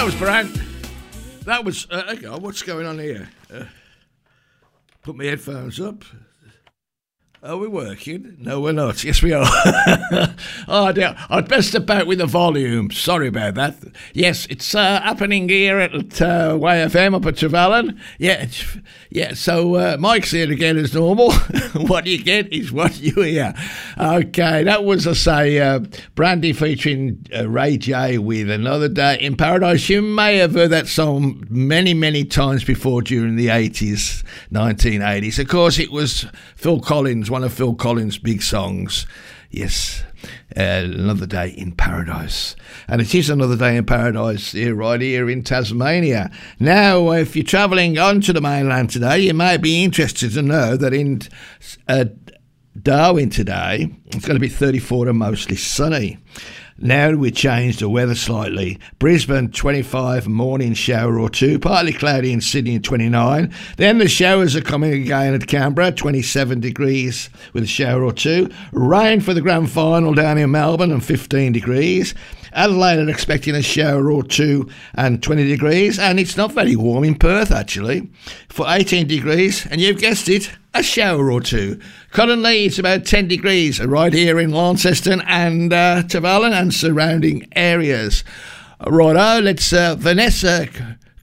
was Brand. That was. Hang on, what's going on here? Put my headphones up. Are we working? No, we're not. Yes, we are. Oh, dear. I'd best about with the volume. Sorry about that. Yes, it's happening here at YFM up at Trevelyan. Yeah. So Mike's here again as normal. What you get is what you hear. Okay, that was, I say, Brandy featuring Ray J with Another Day in Paradise. You may have heard that song many, many times before during the 80s, 1980s. Of course, it was Phil Collins, one of Phil Collins' big songs. Yes, Another Day in Paradise. And it is Another Day in Paradise here, right here in Tasmania. Now, if you're travelling onto the mainland today, you may be interested to know that in Darwin today, it's going to be 34 and mostly sunny. Now we change the weather slightly. Brisbane, 25, morning shower or two. Partly cloudy in Sydney, 29. Then the showers are coming again at Canberra, 27 degrees with a shower or two. Rain for the grand final down in Melbourne and 15 degrees. Adelaide are expecting a shower or two and 20 degrees. And it's not very warm in Perth, actually, for 18 degrees. And you've guessed it, a shower or two. Currently, it's about 10 degrees right here in Launceston and Trevelyan and surrounding areas. Righto, let's Vanessa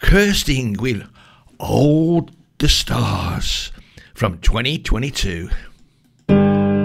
Kirsting with All the Stars from 2022.